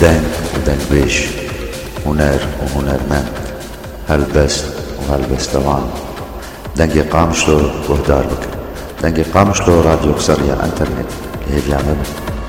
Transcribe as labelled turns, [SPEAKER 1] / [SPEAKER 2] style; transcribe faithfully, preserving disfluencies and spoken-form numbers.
[SPEAKER 1] دنگ ودنگ بيش، هنر وهنرمند، هلبست وهلبستوان. دنگ قامشلو وهدار بك، دنگ قامشلو راديو كسرية انترنت. هي بيعمل